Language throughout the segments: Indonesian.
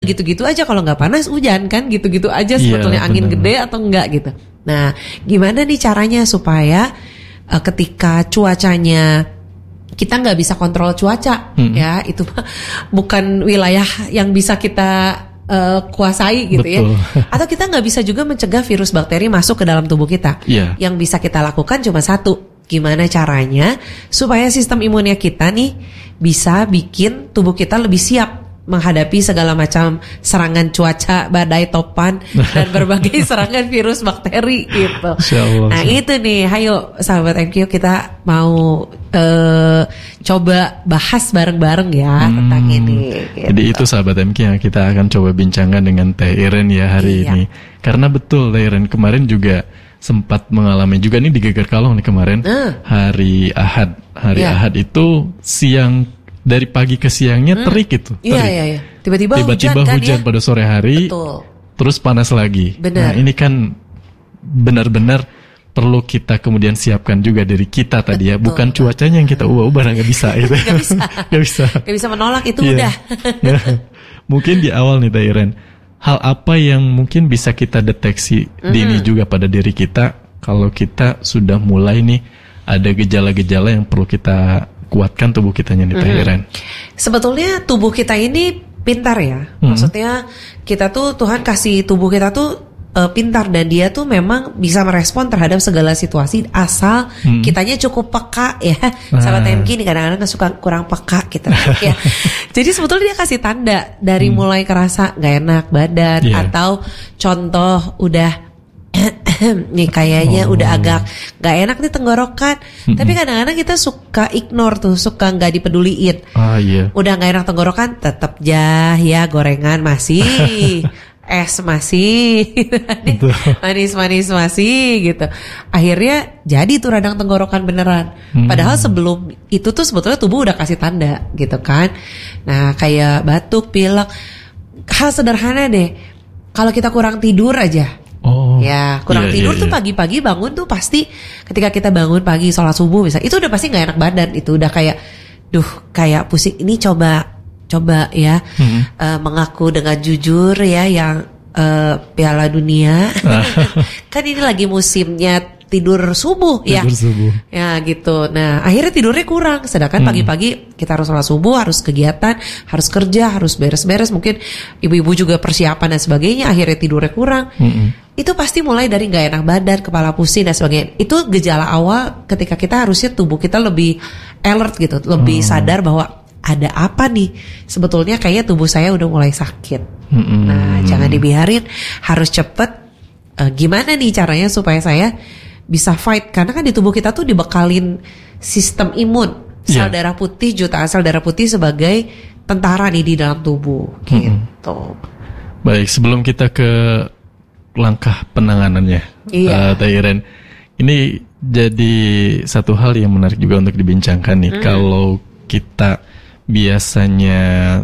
gitu-gitu aja, kalau nggak panas hujan kan, gitu-gitu aja sebetulnya, angin gede atau enggak gitu. Nah, gimana nih caranya supaya ketika cuacanya kita nggak bisa kontrol cuaca, ya itu bukan wilayah yang bisa kita kuasai gitu. Betul. Ya. Atau kita nggak bisa juga mencegah virus bakteri masuk ke dalam tubuh kita. Yang bisa kita lakukan cuma satu, gimana caranya supaya sistem imunnya kita nih bisa bikin tubuh kita lebih siap menghadapi segala macam serangan cuaca, badai, topan, dan berbagai serangan virus bakteri gitu. Nah itu nih, ayo sahabat MQ, kita mau coba bahas bareng-bareng ya tentang ini. Gitu. Jadi itu sahabat MQ yang kita akan coba bincangkan dengan Teh Iren ya hari ini. Karena betul Teh Iren kemarin juga sempat mengalami juga nih di Gegar Kalong nih kemarin hari Ahad. Ahad itu siang, dari pagi ke siangnya terik gitu. Iya. Tiba-tiba hujan pada sore hari. Betul. Terus panas lagi. Benar. Nah ini kan benar-benar perlu kita kemudian siapkan juga dari kita tadi ya. Bukan cuacanya yang kita ubah-ubah, nggak bisa gitu. Nggak bisa menolak itu udah. Mungkin di awal nih Teh Iren, hal apa yang mungkin bisa kita deteksi dini juga pada diri kita kalau kita sudah mulai nih ada gejala-gejala yang perlu kita kuatkan tubuh kitanya nih Teh Iren. Sebetulnya tubuh kita ini pintar ya. Maksudnya kita tuh, Tuhan kasih tubuh kita tuh pintar, dan dia tuh memang bisa merespon terhadap segala situasi asal kitanya cukup peka ya. Sahabat TMK nih kadang-kadang suka kurang peka gitu ya. Jadi sebetulnya dia kasih tanda dari mulai kerasa gak enak badan, atau contoh udah nih kayaknya udah agak gak enak nih tenggorokan, tapi kadang-kadang kita suka ignore tuh, suka gak dipeduliin. Udah gak enak tenggorokan, tetap ya gorengan masih, es masih, manis-manis masih gitu. Akhirnya jadi tuh radang tenggorokan beneran. Padahal sebelum itu tuh sebetulnya tubuh udah kasih tanda gitu kan. Nah kayak batuk, pilek, hal sederhana deh, kalau kita kurang tidur aja. Kurang tidur tuh pagi-pagi bangun tuh pasti, ketika kita bangun pagi sholat subuh bisa, itu udah pasti nggak enak badan, itu udah kayak, kayak pusing. Ini coba ya mengaku dengan jujur ya yang Piala Dunia kan ini lagi musimnya tidur subuh ya gitu. Nah akhirnya tidurnya kurang, sedangkan pagi-pagi kita harus sholat subuh, harus kegiatan, harus kerja, harus beres-beres, mungkin ibu-ibu juga persiapan dan sebagainya, akhirnya tidurnya kurang. Itu pasti mulai dari gak enak badan, kepala pusing dan sebagainya. Itu gejala awal ketika kita harusnya tubuh kita lebih alert gitu, lebih sadar bahwa ada apa nih, sebetulnya kayaknya tubuh saya udah mulai sakit. Nah jangan dibiarin, harus cepet. Gimana nih caranya supaya saya bisa fight, karena kan di tubuh kita tuh dibekalin sistem imun, sel darah putih, jutaan sel darah putih sebagai tentara nih di dalam tubuh gitu. Baik, sebelum kita ke langkah penanganannya, Teh Iren, ini jadi satu hal yang menarik juga untuk dibincangkan nih. Kalau kita biasanya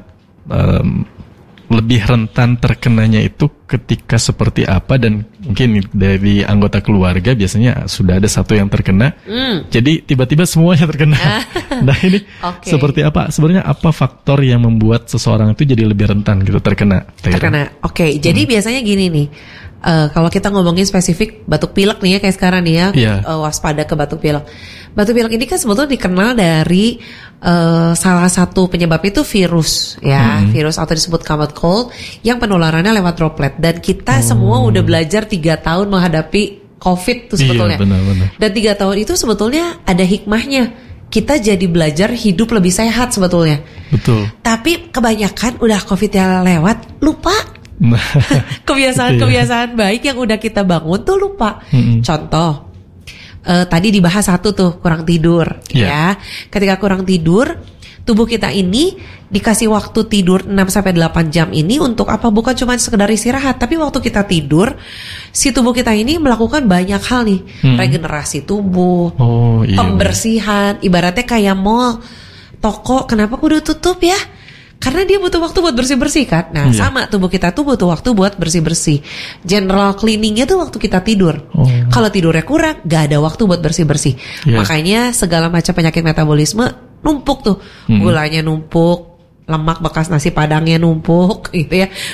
lebih rentan terkenanya itu ketika seperti apa, dan mungkin dari anggota keluarga biasanya sudah ada satu yang terkena, jadi tiba-tiba semuanya terkena. Nah ini seperti apa sebenarnya, apa faktor yang membuat seseorang itu jadi lebih rentan gitu terkena? Jadi biasanya gini nih, kalau kita ngomongin spesifik batuk pilek nih ya, kayak sekarang nih ya, waspada ke batuk pilek. Batuk pilek ini kan sebetulnya dikenal dari salah satu penyebab itu virus ya, virus atau disebut common cold yang penularannya lewat droplet, dan kita semua udah belajar 3 tahun menghadapi COVID tuh sebetulnya. Benar. Dan 3 tahun itu sebetulnya ada hikmahnya. Kita jadi belajar hidup lebih sehat sebetulnya. Betul. Tapi kebanyakan udah COVID yang lewat, lupa. Kebiasaan-kebiasaan baik yang udah kita bangun tuh lupa. Contoh, tadi dibahas satu tuh, kurang tidur ya. Ketika kurang tidur, tubuh kita ini dikasih waktu tidur 6-8 jam ini untuk apa? Bukan cuma sekedar istirahat, tapi waktu kita tidur, si tubuh kita ini melakukan banyak hal nih. Regenerasi tubuh, pembersihan. Ibaratnya kayak mall, toko, kenapa kudu tutup ya? Karena dia butuh waktu buat bersih-bersih kan. Nah sama, tubuh kita tuh butuh waktu buat bersih-bersih. General cleaningnya tuh waktu kita tidur. Kalau tidurnya kurang, gak ada waktu buat bersih-bersih. Makanya segala macam penyakit metabolisme numpuk tuh. Gulanya numpuk, lemak bekas nasi padangnya numpuk gitu ya.